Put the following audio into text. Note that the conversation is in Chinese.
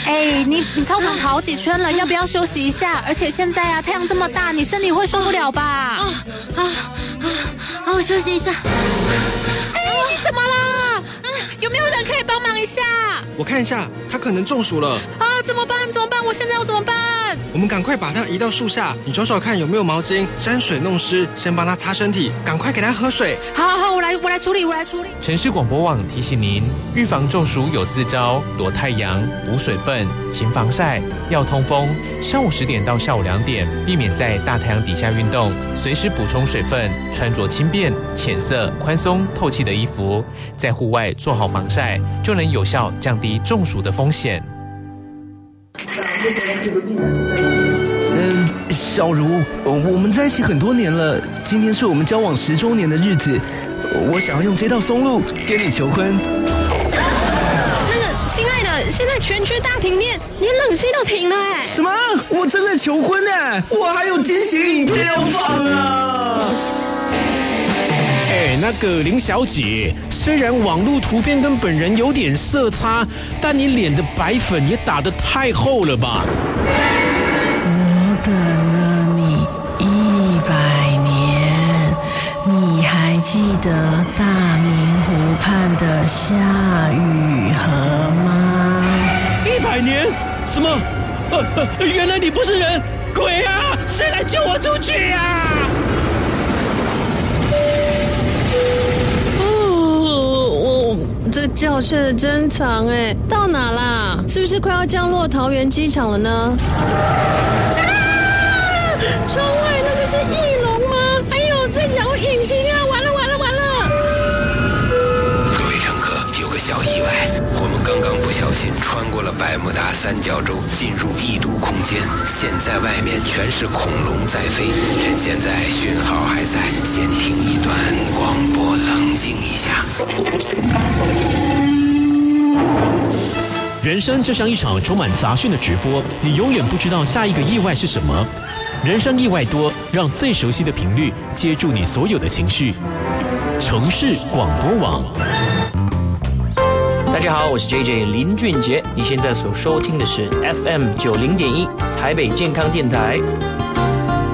你操场跑几圈了，要不要休息一下？而且现在太阳这么大，你身体会受不了吧？ 我休息一下。 你怎么了？有没有人可以帮忙一下？ 我看一下，他可能中暑了。 怎么办？我现在要怎么办？ 我们赶快把他移到树下，你找找看有没有毛巾，沾水弄湿，先帮他擦身体，赶快给他喝水。 好，我来处理。 城市广播网提醒您，预防中暑有4招：躲太阳、补水分、勤防晒、要通风。上午10点到下午2点，避免在大太阳底下运动，随时补充水分，穿着轻便、浅色、宽松、透气的衣服，在户外做好防晒，就能有效降低中暑的风险。 小茹，我们在一起很多年了，今天是我们交往10周年的日子，我想要用这道松露跟你求婚。 亲爱的，现在全区大停电，连冷气都停了什么？我正在求婚我还有惊喜影片要放啊！ 那个林小姐，虽然网络图片跟本人有点色差，但你脸的白粉也打得太厚了吧？ 我等了你100年，你还记得大明湖畔的夏雨荷吗 ？100年？什么？原来你不是人，鬼啊！谁来救我出去啊？ 这觉睡得真长到哪啦？是不是快要降落桃园机场了呢？窗外那个是翼龙吗？哎呦，在摇引擎啊！完了！ 各位乘客，有个小意外，我们刚刚不小心穿过了百慕大三角洲，进入异度空间，现在外面全是恐龙在飞。趁现在讯号还在，先听一段广播，冷静一下。 人生就像一场充满杂讯的直播，你永远不知道下一个意外是什么。人生意外多，让最熟悉的频率接住你所有的情绪。城市广播网。 大家好，我是 JJ 林俊杰，你现在所收听的是 FM 90.1台北健康电台。